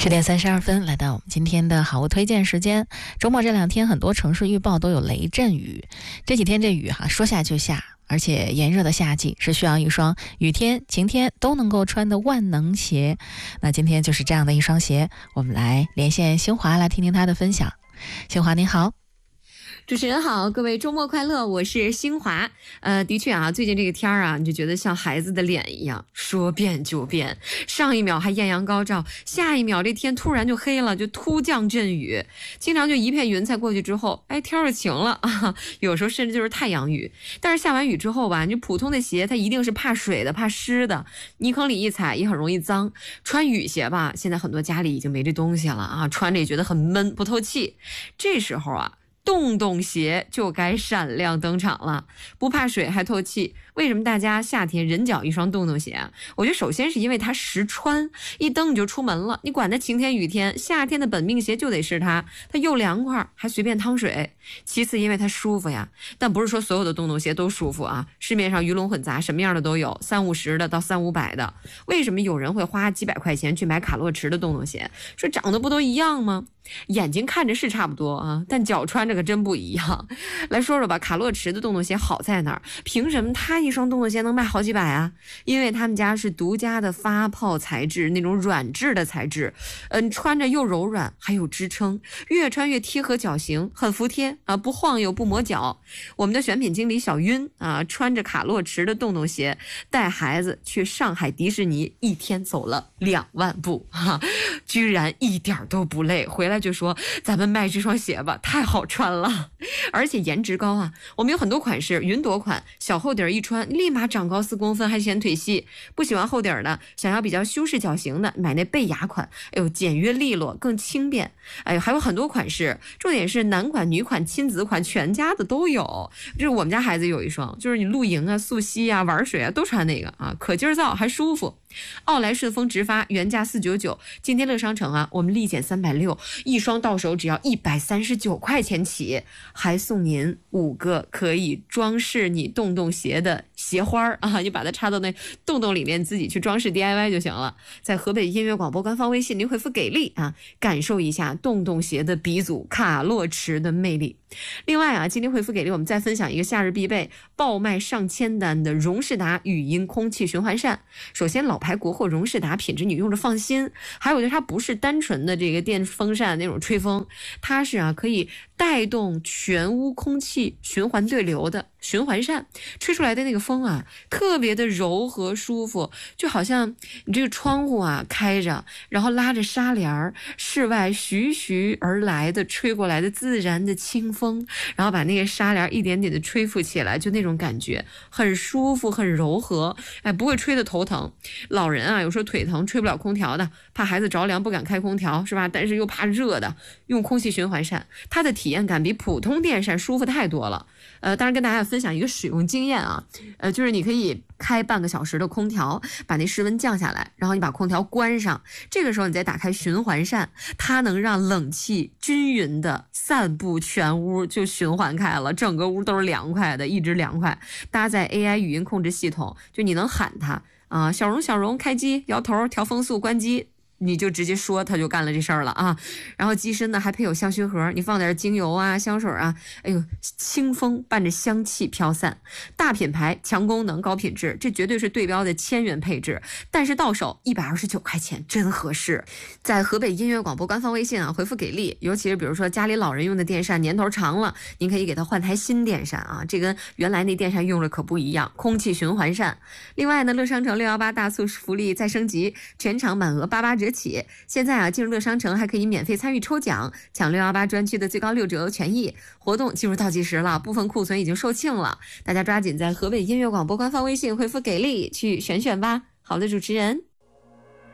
10:32，来到我们今天的好物推荐时间。周末这2天，很多城市预报都有雷阵雨。这几天这雨说下就下，而且炎热的夏季是需要一双雨天、晴天都能够穿的万能鞋。那今天就是这样的一双鞋，我们来连线新华来听听他的分享。新华您好。 主持人好，各位周末快乐，我是新华。的确最近这个天你就觉得像孩子的脸一样，说变就变，上一秒还艳阳高照，下一秒这天突然就黑了，就突降阵雨，经常就一片云彩过去之后，天就晴了啊，有时候甚至就是太阳雨。但是下完雨之后吧，你普通的鞋它一定是怕水的，怕湿的，泥坑里一踩也很容易脏。穿雨鞋吧，现在很多家里已经没这东西了啊，穿着也觉得很闷，不透气。这时候洞洞鞋就该闪亮登场了，不怕水还透气。为什么大家夏天人脚一双洞洞鞋我觉得首先是因为它实穿，一蹬你就出门了，你管它晴天雨天，夏天的本命鞋就得是它又凉快还随便趟水。其次因为它舒服呀，但不是说所有的洞洞鞋都舒服啊，市面上鱼龙混杂，什么样的都有，350的到300-500的。为什么有人会花几百块钱去买卡洛驰的洞洞鞋？说长得不都一样吗？眼睛看着是差不多啊，但脚穿着可真不一样。来说说吧，卡洛驰的洞洞鞋好在哪儿？凭什么他一双洞洞鞋能卖好几百啊？因为他们家是独家的发泡材质，那种软质的材质，穿着又柔软还有支撑，越穿越贴合脚型，很服帖啊，不晃悠不磨脚。我们的选品经理小晕穿着卡洛驰的洞洞鞋带孩子去上海迪士尼，一天走了2万步居然一点都不累，回来就说咱们卖这双鞋吧，太好穿了，而且颜值高我们有很多款式，云朵款小厚底一穿立马长高4公分，还显腿细。不喜欢厚底的，想要比较修饰脚型的，买那贝雅款，简约利落更轻便。还有很多款式，重点是男款女款亲子款全家的都有。就是我们家孩子有一双，就是你露营溯溪玩水都穿那个可劲儿造还舒服。奥莱顺风直发原价499，今天乐商城我们立减360，一双到手只要139块钱起，还送您5个可以装饰你洞洞鞋的鞋花你把它插到那洞洞里面，自己去装饰 DIY 就行了。在河北音乐广播官方微信您回复给力感受一下洞洞鞋的鼻祖卡洛驰的魅力。另外今天回复给力，我们再分享一个夏日必备，爆卖上千单的荣仕达语音空气循环扇。首先老牌国货荣仕达品质你用着放心，还有就是它不是单纯的这个电风扇那种吹风，它是可以带动全屋空气循环对流的循环扇，吹出来的那个风特别的柔和舒服，就好像你这个窗户开着，然后拉着纱帘，室外徐徐而来的吹过来的自然的清风，然后把那个纱帘一点点的吹拂起来，就那种感觉很舒服很柔和，不会吹得头疼。老人有时候腿疼吹不了空调的，怕孩子着凉不敢开空调是吧？但是又怕热的，用空气循环扇，它的体验感比普通电扇舒服太多了。当然跟大家分享一个使用经验就是你可以开半个小时的空调，把那室温降下来，然后你把空调关上，这个时候你再打开循环扇，它能让冷气均匀的散布全屋，就循环开了，整个屋都是凉快的，一直凉快。搭载 AI 语音控制系统，就你能喊它小荣小荣开机，摇头调风速关机，你就直接说，他就干了这事儿了然后机身呢还配有香薰盒，你放点精油香水清风伴着香气飘散。大品牌强功能高品质，这绝对是对标的1000元配置，但是到手129块钱，真合适。在河北音乐广播官方微信回复给力，尤其是比如说家里老人用的电扇年头长了，您可以给他换台新电扇这跟原来那电扇用着可不一样，空气循环扇。另外呢，乐商城618大促福利再升级，全场满额88折起。现在进入乐商城还可以免费参与抽奖，抢618专区的最高6折权益。活动进入倒计时了，部分库存已经售罄了，大家抓紧在河北音乐广播官方微信回复给力去选选吧。好的，主持人。